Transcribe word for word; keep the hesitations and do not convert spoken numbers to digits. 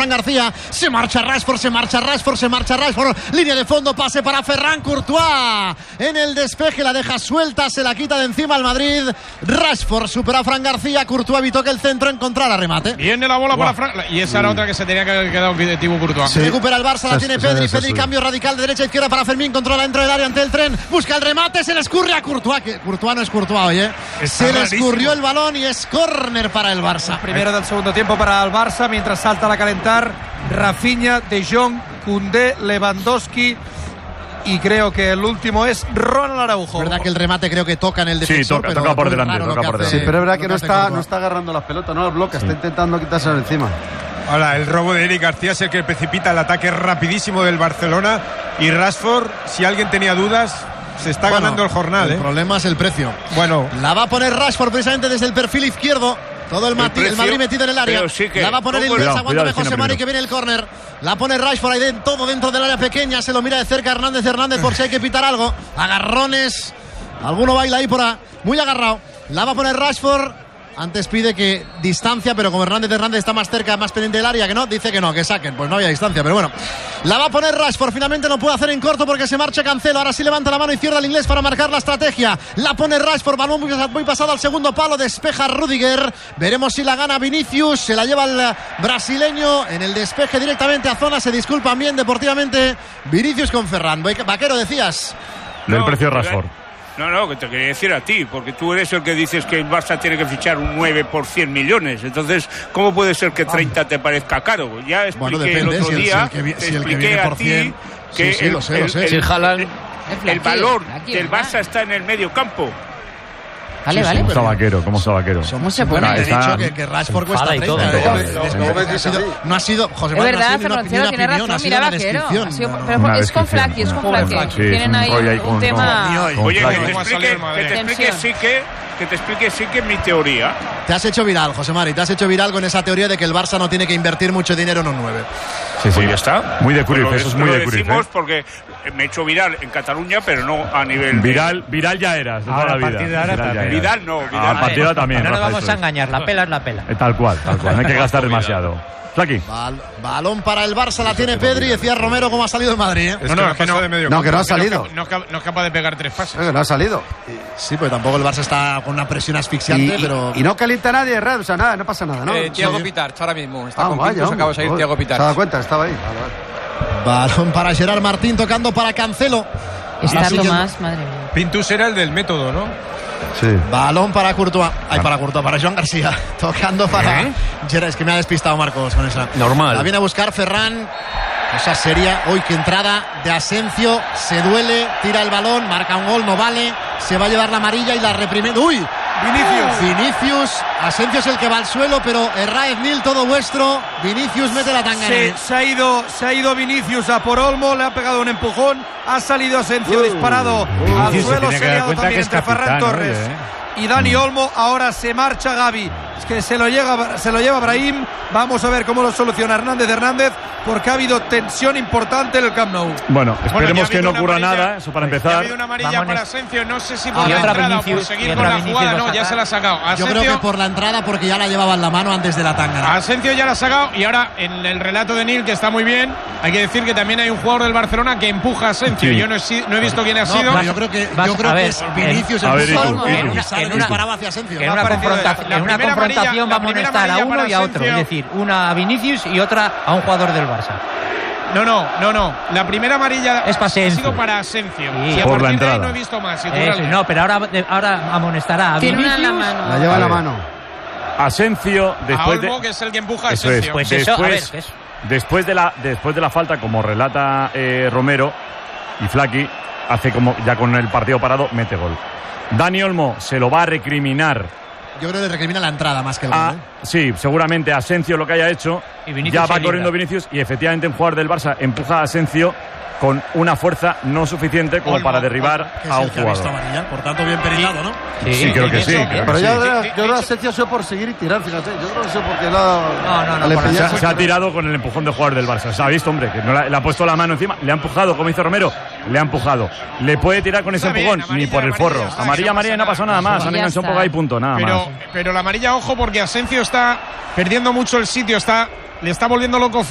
García. Se marcha Rashford, se marcha Rashford, se marcha Rashford. Línea de fondo, pase para Ferran Courtois. En el despeje la deja suelta, se la quita de encima al Madrid. Rashford supera a Fran García. Courtois evitó que el centro encontrara remate. Viene la bola wow. para Fran. Y esa era otra que se tenía que haber quedado en Thibaut Courtois. Se recupera el Barça, la tiene Pedri. Pedri, cambio radical de derecha a izquierda para Fermín. Controla dentro del área ante el tren. Busca el remate, se le escurre a Courtois. Que Courtois no es Courtois, oye. Está se rarísimo. le escurrió el balón y es córner para el Barça. Primero del segundo tiempo para el Barça, mientras salta a calentar Rafinha, De Jong, Koundé, Lewandowski y creo que el último es Ronald Araujo. Es verdad que el remate creo que toca en el defensor, sí, toca, pero toca por delante, toca por delante. Sí, pero es verdad que no está, no está agarrando las pelotas, no las bloquea, está intentando quitárselo encima. Ahora, el robo de Eric García es el que precipita el ataque rapidísimo del Barcelona y Rashford, si alguien tenía dudas, se está bueno, ganando el jornal. El ¿eh? problema es el precio. Bueno, la va a poner Rashford precisamente desde el perfil izquierdo. Todo el, el, Mati, precio, el Madrid metido en el área. Sí la va a poner el inglés, aguántame José Mari que viene el córner. La pone Rashford ahí dentro, todo dentro del área pequeña. Se lo mira de cerca Hernández Hernández por si hay que pitar algo. Agarrones. Alguno baila ahí por ahí. Muy agarrado. La va a poner Rashford. Antes pide que distancia, pero como Hernández Hernández está más cerca, más pendiente del área, que no, dice que no, que saquen. Pues no había distancia, pero bueno. La va a poner Rashford, finalmente no puede hacer en corto porque se marcha Cancelo. Ahora sí levanta la mano izquierda al inglés para marcar la estrategia. La pone Rashford, balón muy, muy pasado al segundo palo, despeja Rüdiger. Veremos si la gana Vinicius, se la lleva el brasileño en el despeje directamente a zona. Se disculpan bien deportivamente Vinicius con Ferran. Vaquero, decías. Del no, precio de Rashford. No, no, que te quería decir a ti, porque tú eres el que dices que el Barça tiene que fichar un nueve por cien millones. Entonces, ¿cómo puede ser que treinta te parezca caro? Ya expliqué bueno, depende, el otro si el, día, si el que, te si el expliqué que a ti que sí, sí, el, lo sé, lo sé. el, Sí, el, Haaland. el, el valor del Barça está en el medio campo. Vale, sí, vale. ¿Cómo está Vaquero? ¿Cómo está Vaquero? ¿Cómo se pone? He dicho que, que Rashford cuesta treinta. No ha sido, José Manuel, no ha sido una, tiene opinión, razón, ha sido mira, una Vaquero. descripción. Sido, no, no, pero una es con Flaky, es con Flaky. Tienen ahí un, un, un tema... Oye, que te explique, que te explique sí que, que te explique sí que mi teoría. Te has hecho viral, José Mari, te has hecho viral con esa teoría de que el Barça no tiene que invertir mucho dinero en un nueve. Sí, sí, pues ya está. Muy de Cruyff, eso es muy lo de Cruyff. Lo decimos ¿eh? porque me he hecho viral en Cataluña, pero no a nivel... Viral, viral ya eras, de toda la vida. De ahora viral, viral no, viral. A partir de ahora también. No nos Rafa, vamos a engañar, la pela es la pela. Tal cual, tal cual, no hay que gastar demasiado. Flaky. Bal, balón para el Barça, la tiene Pedri. Decía Romero cómo ha salido el Madrid. ¿eh? Es no, no, que no, de medio no, que no ha salido. salido. No, no, no es capaz de pegar tres pases. Es que no ha salido. Sí, pues tampoco el Barça está con una presión asfixiante, y, pero... Y no calienta nadie, Red, o sea, nada, no pasa nada, ¿no? Eh, Thiago sí. Pitarch ahora mismo. Está ah, con vaya, Pintus, acaba de salir Thiago Pitarch. Se ha dado cuenta, estaba ahí. Vale, vale. Balón para Gerard Martín, tocando para Cancelo. Está Tomás, madre mía. Pintus era el del método, ¿no? Sí. Balón para Courtois. Ay, para Courtois, para Joan García. Tocando para ¿Eh? Gerard, es que me ha despistado Marcos con esa. Normal. La viene a buscar Ferran. Cosa seria. Hoy que entrada de Asensio. Se duele, tira el balón, marca un gol, no vale. Se va a llevar la amarilla y la reprime. ¡Uy! Vinicius. Vinicius. Asensio es el que va al suelo, pero Herráez Nil, todo vuestro. Vinicius mete la tanga. Se, se, ha ido, se ha ido Vinicius a por Olmo, le ha pegado un empujón. Ha salido Asensio uh, disparado uh, al Vinicius suelo. Se, se ha liado también entre capitán, Ferran Torres oye, eh. y Dani Olmo. Ahora se marcha Gavi. Es que se lo, llega, se lo lleva Brahim. Vamos a ver cómo lo soluciona Hernández Hernández, porque ha habido tensión importante en el Camp Nou. Bueno, esperemos bueno, que no ocurra amarilla, nada, eso para empezar. Ha habido una amarilla Vamos para Asensio, no sé si por y la otra entrada Vinicius, o por seguir y con la Vinicius jugada, va a no, ya se la ha sacado. Yo Asensio, creo que por la entrada, porque ya la llevaba en la mano antes de la tanga. Asensio ya la ha sacado y ahora en el relato de Nil, que está muy bien, hay que decir que también hay un jugador del Barcelona que empuja a Asensio. Sí. Yo no he, no he visto quién ha No, sido. pero yo creo que, Vas, yo creo a que ver, es Vinicius a ver, el Itu, en, Itu, una, sale, en una- disparaba hacia Asensio. En ¿no? una, confronta- la en una primera confrontación amarilla- va a la amonestar primera a amarilla uno para y a otro. Asensio. Es decir, una a Vinicius y otra a un jugador del Barça. No, no, no, no. La primera amarilla Es para ha Asensio. sido para Asensio. Sí. Y a Por la partir de ahí entrada. no he visto más. Si tú Eso, la- no, pero ahora, ahora amonestará a Tiene una Vinicius. en la mano. La lleva en la A ver. mano. Asensio, a después Olmo, de... que es el que empuja a Eso es, Asensio. Pues eso, a ver, después, ¿qué es? después, de la, después de la falta, como relata eh, Romero y Flaky, hace como ya con el partido parado, mete gol. Dani Olmo se lo va a recriminar. Yo creo que le recrimina la entrada más que el gol. A, ¿eh? sí, seguramente Asensio lo que haya hecho. Y Vinicius Ya se va libra. corriendo Vinicius y efectivamente un jugador del Barça empuja a Asensio con una fuerza no suficiente como Olmo, para derribar Que es a el un que ha visto jugador. amarilla, por tanto bien perilado, ¿no? Sí, creo que sí. Eso, creo Pero que yo, sí. creo- yo creo que Asensio se por seguir y tirar, fíjate. Yo creo que sé porque la, No, no, no, al por la- Se ha, empeñarse- se ha tirado con el empujón de jugador del Barça. Se ha visto, hombre, que no le, le ha puesto la mano encima, le ha empujado, como hizo Romero, le ha empujado. Le puede tirar con ese Está bien, empujón, ni amarilla, por el amarilla, forro. ya está, Amarilla, que no amarilla, y no pasa pasó nada nada. más. Han Ya enganchado un está. poco ahí, punto, nada Pero, más. pero la amarilla, ojo, porque Asensio está perdiendo mucho el sitio, está, le está volviendo loco